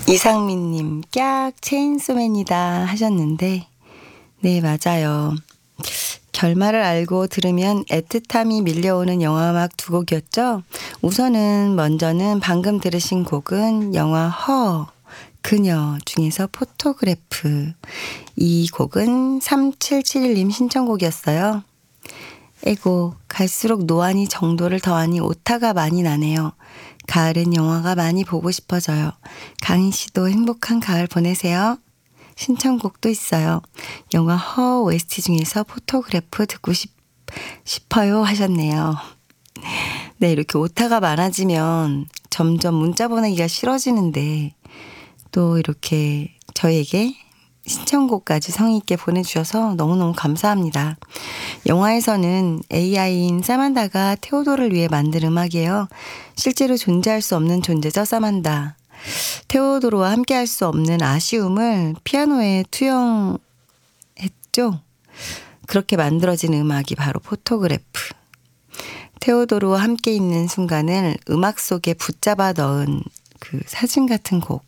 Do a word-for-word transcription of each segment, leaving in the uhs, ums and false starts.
이상민님, 깍, 체인소맨이다 하셨는데, 네, 맞아요. 결말을 알고 들으면 애틋함이 밀려오는 영화음악 두 곡이었죠. 우선은 먼저는 방금 들으신 곡은 영화 허, 그녀 중에서 포토그래프. 이 곡은 삼칠칠일님 신청곡이었어요. 에고, 갈수록 노안이 정도를 더하니 오타가 많이 나네요. 가을엔 영화가 많이 보고 싶어져요. 강희 씨도 행복한 가을 보내세요. 신청곡도 있어요. 영화 허 오에스티 중에서 포토그래프 듣고 싶, 싶어요 하셨네요. 네, 이렇게 오타가 많아지면 점점 문자 보내기가 싫어지는데 또 이렇게 저에게 신청곡까지 성의 있게 보내주셔서 너무너무 감사합니다. 영화에서는 에이아이인 사만다가 테오도를 위해 만든 음악이에요. 실제로 존재할 수 없는 존재죠, 사만다. 테오도로와 함께 할 수 없는 아쉬움을 피아노에 투영했죠. 그렇게 만들어진 음악이 바로 포토그래프. 테오도로와 함께 있는 순간을 음악 속에 붙잡아 넣은 그 사진 같은 곡.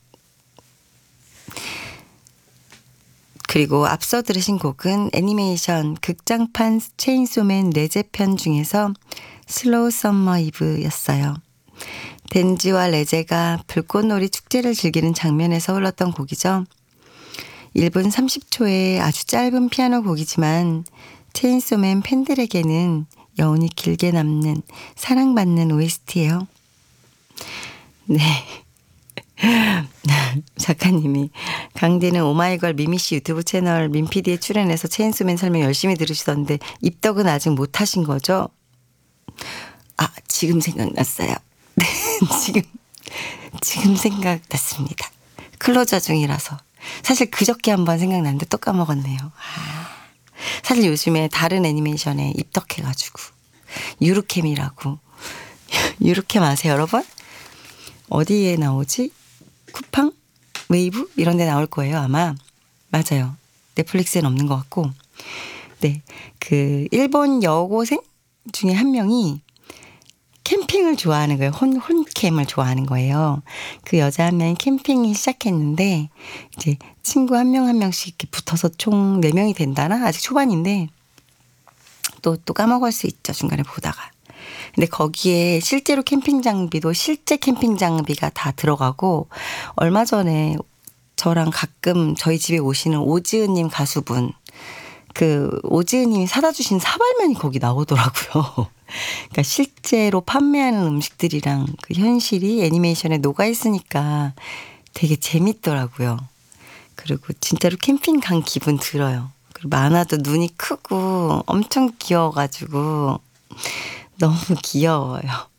그리고 앞서 들으신 곡은 애니메이션 극장판 체인소맨 레제편 중에서 슬로우 썸머 이브였어요. 덴지와 레제가 불꽃놀이 축제를 즐기는 장면에서 흘렀던 곡이죠. 일 분 삼십 초의 아주 짧은 피아노 곡이지만 체인소맨 팬들에게는 여운이 길게 남는 사랑받는 오에스티예요. 네. 작가님이 강디는 오마이걸 미미씨 유튜브 채널 민피디에 출연해서 체인소맨 설명 열심히 들으시던데 입덕은 아직 못하신 거죠? 아, 지금 생각났어요. 네, 지금 지금 생각났습니다. 클로저 중이라서. 사실 그저께 한번 생각났는데 또 까먹었네요. 아, 사실 요즘에 다른 애니메이션에 입덕해가지고 유르캠이라고. 유르캠 아세요 여러분? 어디에 나오지? 쿠팡? 웨이브? 이런 데 나올 거예요 아마. 맞아요. 넷플릭스엔 없는 것 같고. 네, 그 일본 여고생 중에 한 명이 캠핑을 좋아하는 거예요. 혼, 혼캠을 좋아하는 거예요. 그 여자 한 명이 캠핑이 시작했는데 이제 친구 한 명 한 명씩 이렇게 붙어서 총 네 명이 된다나? 아직 초반인데 또, 또 까먹을 수 있죠. 중간에 보다가. 근데 거기에 실제로 캠핑 장비도 실제 캠핑 장비가 다 들어가고 얼마 전에 저랑 가끔 저희 집에 오시는 오지은님 가수분 그 오지은님이 사다 주신 사발면이 거기 나오더라고요. 그러니까 실제로 판매하는 음식들이랑 그 현실이 애니메이션에 녹아 있으니까 되게 재밌더라고요. 그리고 진짜로 캠핑 간 기분 들어요. 그리고 많아도 눈이 크고 엄청 귀여워가지고 너무 귀여워요.